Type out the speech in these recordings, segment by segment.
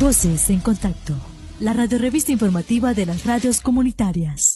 Voces en Contacto, la radiorevista informativa de las radios comunitarias.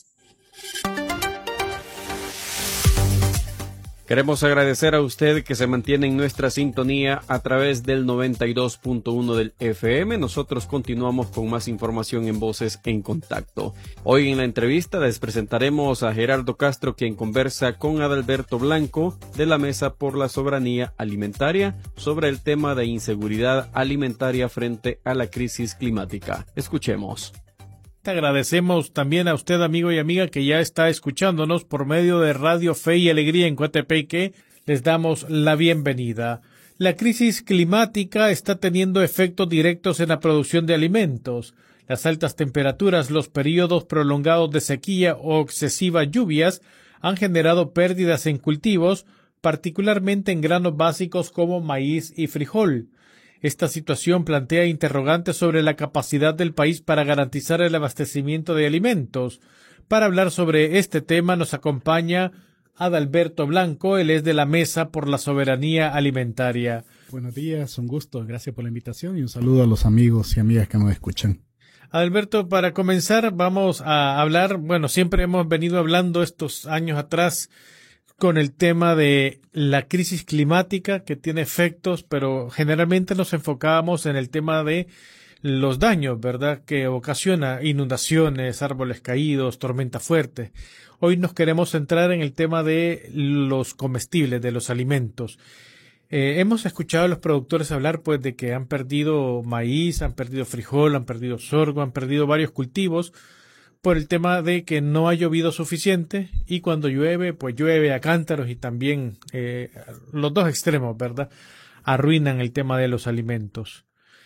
Queremos agradecer a usted que se mantiene en nuestra sintonía a través del 92.1 del FM. Nosotros continuamos con más información en Voces en Contacto. Hoy en la entrevista les presentaremos a Gerardo Castro, quien conversa con Adalberto Blanco de la Mesa por la Soberanía Alimentaria sobre el tema de inseguridad alimentaria frente a la crisis climática. Escuchemos. Agradecemos también a usted, amigo y amiga, que ya está escuchándonos por medio de Radio Fe y Alegría en Coatepeque. Les damos la bienvenida. La crisis climática está teniendo efectos directos en la producción de alimentos. Las altas temperaturas, los periodos prolongados de sequía o excesivas lluvias han generado pérdidas en cultivos, particularmente en granos básicos como maíz y frijol. Esta situación plantea interrogantes sobre la capacidad del país para garantizar el abastecimiento de alimentos. Para hablar sobre este tema nos acompaña Adalberto Blanco, él es de la Mesa por la Soberanía Alimentaria. Buenos días, un gusto, gracias por la invitación y un saludo a los amigos y amigas que nos escuchan. Adalberto, para comenzar vamos a hablar, siempre hemos venido hablando estos años atrás con el tema de la crisis climática que tiene efectos, pero generalmente nos enfocábamos en el tema de los daños, ¿verdad?, que ocasiona inundaciones, árboles caídos, tormenta fuerte. Hoy nos queremos centrar en el tema de los comestibles, de los alimentos. Hemos escuchado a los productores hablar pues de que han perdido maíz, han perdido frijol, han perdido sorgo, han perdido varios cultivos por el tema de que no ha llovido suficiente y cuando llueve, pues llueve a cántaros y también los dos extremos, ¿verdad?, arruinan el tema de los alimentos.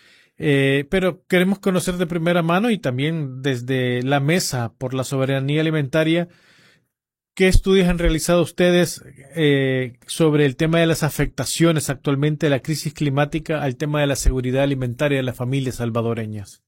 Pero queremos conocer de primera mano y también desde la Mesa por la Soberanía Alimentaria, ¿qué estudios han realizado ustedes sobre el tema de las afectaciones actualmente de la crisis climática al tema de la seguridad alimentaria de las familias salvadoreñas?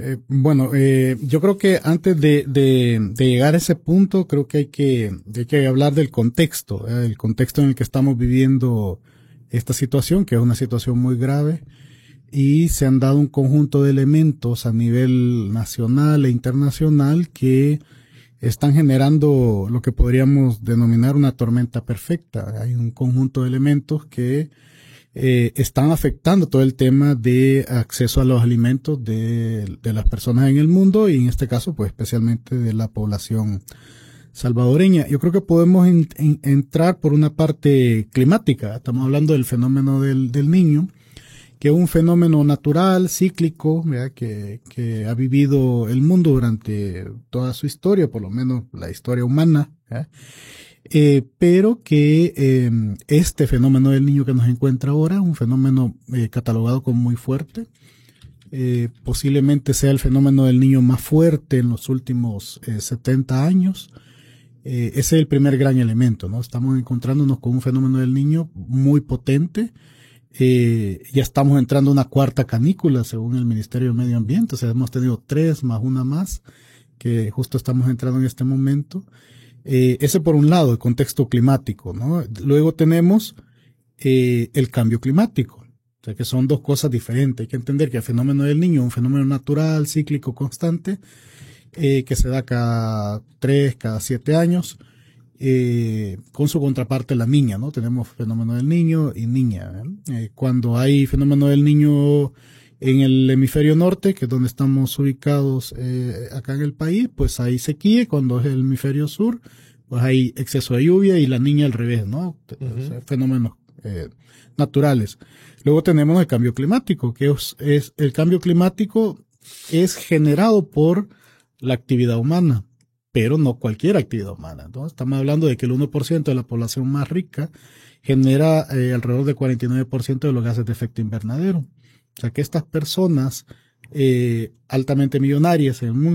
Yo creo que antes de llegar a ese punto, creo que hay que hablar del contexto, el contexto en el que estamos viviendo esta situación, que es una situación muy grave, y se han dado un conjunto de elementos a nivel nacional e internacional que están generando lo que podríamos denominar una tormenta perfecta. Hay un conjunto de elementos que están afectando todo el tema de acceso a los alimentos de las personas en el mundo y en este caso pues especialmente de la población salvadoreña. Yo creo que podemos entrar por una parte climática. Estamos hablando del fenómeno del Niño, que es un fenómeno natural, cíclico, ¿verdad?, que ha vivido el mundo durante toda su historia, por lo menos la historia humana, ¿verdad?, pero que este fenómeno del Niño que nos encuentra ahora es un fenómeno catalogado como muy fuerte. Posiblemente sea el fenómeno del Niño más fuerte en los últimos 70 años. Ese es el primer gran elemento, ¿no? Estamos encontrándonos con un fenómeno del Niño muy potente. Ya estamos entrando a una cuarta canícula según el Ministerio del Medio Ambiente. O sea, hemos tenido 3 más una más que justo estamos entrando en este momento. Ese por un lado, el contexto climático, ¿no? Luego tenemos el cambio climático, o sea que son dos cosas diferentes. Hay que entender que el fenómeno del Niño es un fenómeno natural, cíclico, constante, que se da cada 3, cada 7 años, con su contraparte la Niña, ¿no? Tenemos fenómeno del Niño y Niña, ¿eh? Cuando hay fenómeno del Niño en el hemisferio norte, que es donde estamos ubicados acá en el país, pues hay sequía. Cuando es el hemisferio sur, pues hay exceso de lluvia, y la Niña al revés, ¿no? O sea, fenómenos naturales. Luego tenemos el cambio climático, que es el cambio climático es generado por la actividad humana, pero no cualquier actividad humana, ¿no? Estamos hablando de que el 1% de la población más rica genera alrededor del 49% de los gases de efecto invernadero. O sea que estas personas altamente millonarias en el mundo